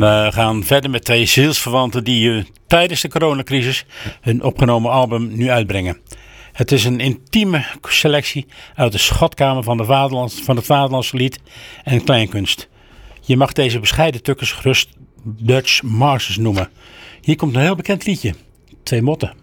We gaan verder met twee zielsverwanten die tijdens de coronacrisis hun opgenomen album nu uitbrengen. Het is een intieme selectie uit de schatkamer van het vaderlandse lied en kleinkunst. Je mag deze bescheiden tukkers gerust Dutch Marches noemen. Hier komt een heel bekend liedje, Twee Motten.